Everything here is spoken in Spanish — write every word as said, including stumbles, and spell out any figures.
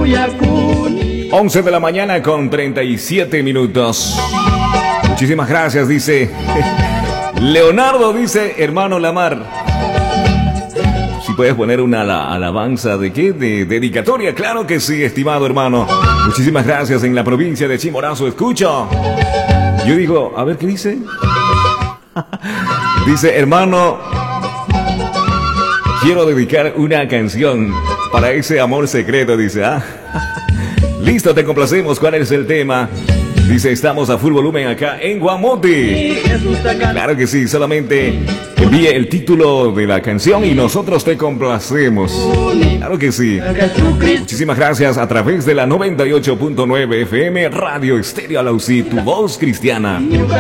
once de la mañana con treinta y siete minutos. Muchísimas gracias, dice Leonardo, dice hermano Lamar. Si puedes poner una ala- alabanza de qué, de dedicatoria, claro que sí, estimado hermano. Muchísimas gracias. En la provincia de Chimborazo, escucho. Yo digo, a ver qué dice. Dice, hermano, quiero dedicar una canción para ese amor secreto, dice. Ah. Listo, te complacemos. ¿Cuál es el tema? Dice, estamos a full volumen acá en Guamote. Claro que sí, solamente envíe el título de la canción y nosotros te complacemos. Claro que sí. Muchísimas gracias a través de la noventa y ocho punto nueve F M Radio Estéreo Alausí, tu voz cristiana.